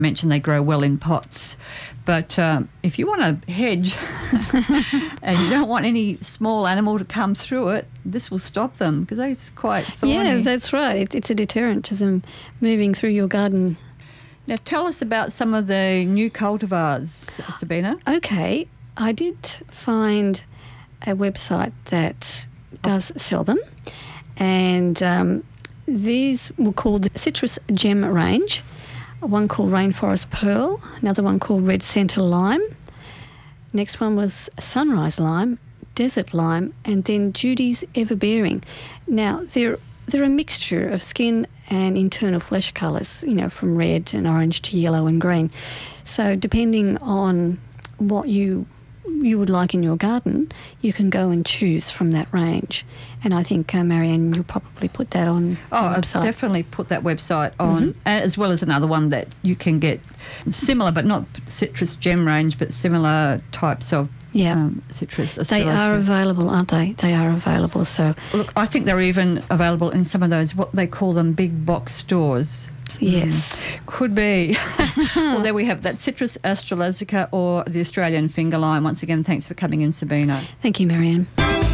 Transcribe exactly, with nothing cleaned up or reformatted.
mentioned they grow well in pots. But um, if you want to hedge and you don't want any small animal to come through it, this will stop them because it's quite thorny. Yeah, that's right. It, it's a deterrent to them moving through your garden. Now, tell us about some of the new cultivars, Sabina. Okay, I did find a website that does sell them, and um, these were called the Citrus Gem range. One called Rainforest Pearl, another one called Red Centre Lime. Next one was Sunrise Lime, Desert Lime, and then Judy's Everbearing. Now, they're, they're a mixture of skin and internal flesh colours, you know, from red and orange to yellow and green. So depending on what you you would like in your garden, you can go and choose from that range. And I think, uh, Marianne, you'll probably put that on oh, the website. I'll definitely put that website on, Mm-hmm. as well as another one that you can get similar, but not Citrus Gem range, but similar types of Yeah. um, citrus. They are available, aren't they? They are available. So Look, I think they're even available in some of those, what they call them, big box stores. yes. Mm, could be. Well, there we have that Citrus Australasica or the Australian finger lime. Once again, thanks for coming in, Sabina. Thank you, Marianne.